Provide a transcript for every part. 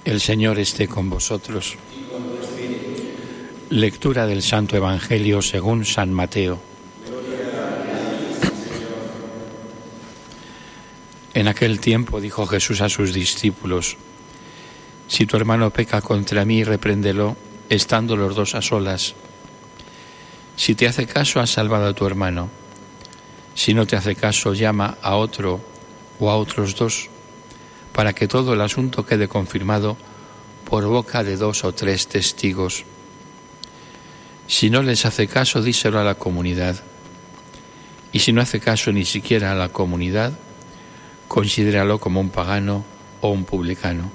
El Señor esté con vosotros. Lectura del Santo Evangelio según San Mateo. En aquel tiempo dijo Jesús a sus discípulos: si tu hermano peca contra mí, repréndelo, estando los dos a solas. Si te hace caso, has salvado a tu hermano. Si no te hace caso, llama a otro o a otros dos, para que todo el asunto quede confirmado por boca de 2 o 3 testigos. Si no les hace caso, díselo a la comunidad. Y si no hace caso ni siquiera a la comunidad, considéralo como un pagano o un publicano.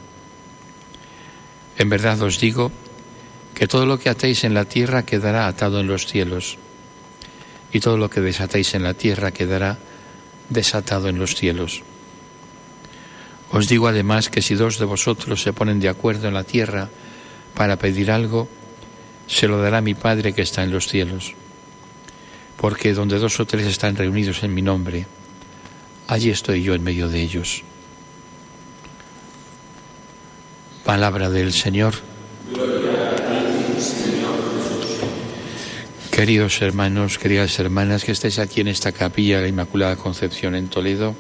En verdad os digo que todo lo que atéis en la tierra quedará atado en los cielos, y todo lo que desatéis en la tierra quedará desatado en los cielos. Os digo además que si 2 de vosotros se ponen de acuerdo en la tierra para pedir algo, se lo dará mi Padre que está en los cielos. Porque donde 2 o 3 están reunidos en mi nombre, allí estoy yo en medio de ellos. Palabra del Señor. Gloria a ti, Señor. Queridos hermanos, queridas hermanas, que estéis aquí en esta capilla de la Inmaculada Concepción en Toledo,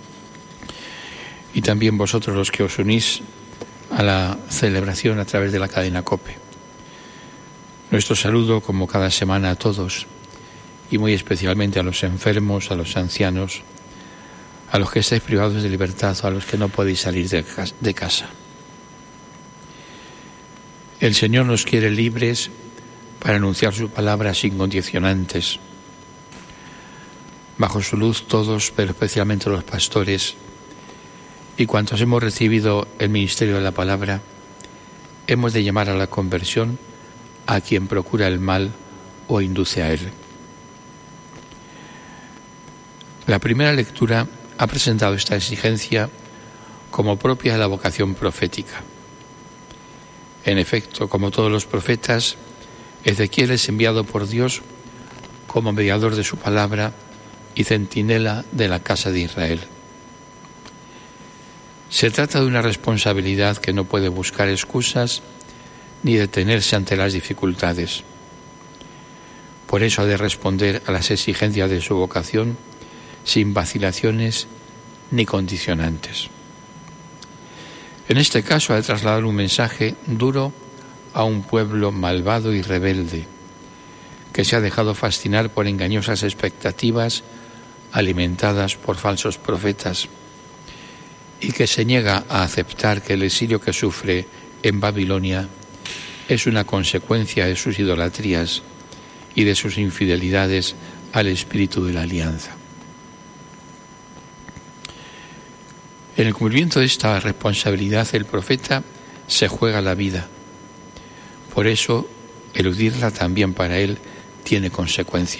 y también vosotros los que os unís a la celebración a través de la cadena COPE. Nuestro saludo, como cada semana, a todos, y muy especialmente a los enfermos, a los ancianos, a los que estáis privados de libertad o a los que no podéis salir de casa. El Señor nos quiere libres para anunciar su palabra sin condicionantes. Bajo su luz todos, pero especialmente los pastores, y cuantos hemos recibido el ministerio de la palabra, hemos de llamar a la conversión a quien procura el mal o induce a él. La primera lectura ha presentado esta exigencia como propia de la vocación profética. En efecto, como todos los profetas, Ezequiel es enviado por Dios como mediador de su palabra y centinela de la casa de Israel. Se trata de una responsabilidad que no puede buscar excusas ni detenerse ante las dificultades. Por eso ha de responder a las exigencias de su vocación sin vacilaciones ni condicionantes. En este caso ha de trasladar un mensaje duro a un pueblo malvado y rebelde, que se ha dejado fascinar por engañosas expectativas alimentadas por falsos profetas, y que se niega a aceptar que el exilio que sufre en Babilonia es una consecuencia de sus idolatrías y de sus infidelidades al espíritu de la alianza. En el cumplimiento de esta responsabilidad, el profeta se juega la vida. Por eso, eludirla también para él tiene consecuencias.